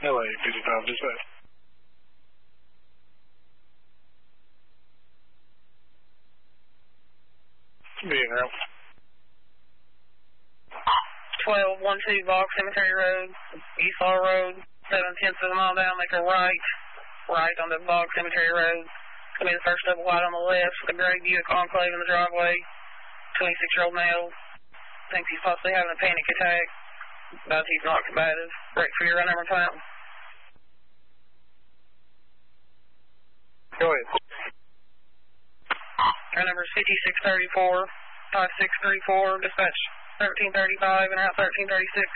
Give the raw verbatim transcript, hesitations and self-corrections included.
L A fifty-five dispatch. Being route. twelve one two Bog Cemetery Road, East Law Road, seven tenths of a mile down, make a right, right on the Bog Cemetery Road. Come in the first double wide on the left with a gray Buick Enclave in the driveway. twenty-six-year-old male. Thinks he's possibly having a panic attack, but he's not combative. Break for your run number time. Go ahead. Run number is fifty-six thirty-four, five six three four, dispatch thirteen thirty-five and out thirteen thirty-six.